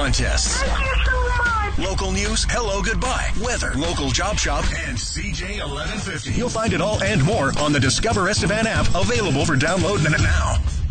contests. Thank you so much. Local news, hello, goodbye, weather, local job shop, and CJ 1150. You'll find it all and more on the Discover Estevan app, available for download now.